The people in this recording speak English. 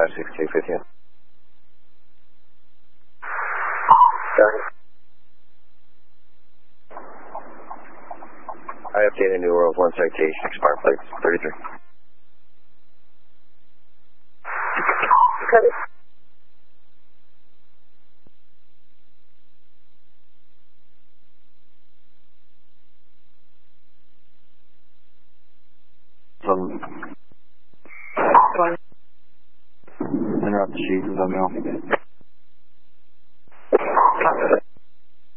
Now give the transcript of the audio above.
56215. Sorry. I updated New World 1 citation, expired plates 33. Copy. Interrupt the chief, let me know.